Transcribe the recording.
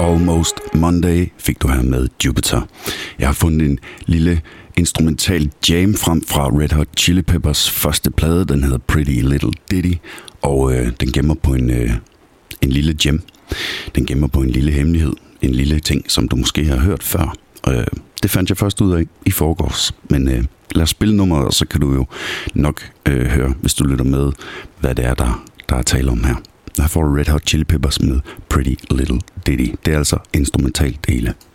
Almost Monday fik du her med Jupiter. Jeg har fundet en lille instrumental jam frem fra Red Hot Chili Peppers første plade. Den hedder Pretty Little Ditty, og den gemmer på en lille gem. Den gemmer på en lille hemmelighed. En lille ting, som du måske har hørt før. Det fandt jeg først ud af i forgårs. Men lad os spille nummeret, og så kan du jo nok høre, hvis du lytter med, hvad det er, der er tale om her. Her får du Red Hot Chili Peppers med Pretty Little Ditty. Det er altså instrumentalt dele.